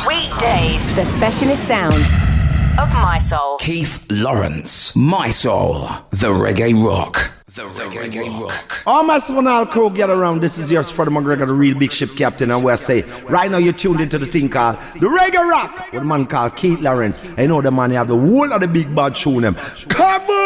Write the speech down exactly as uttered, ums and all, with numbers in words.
Weekdays. The specialist sound of My Soul. Keith Lawrence, My Soul, the Reggae Rock. The Reggae, the Reggae Rock. rock. All my Savannah crew get around. This is yours, Freddie McGregor, the real big ship captain. And we say, right now you're tuned into the thing called the Reggae Rock with a man called Keith Lawrence. I know the man, he have the whole of the big bad tune them. Come on!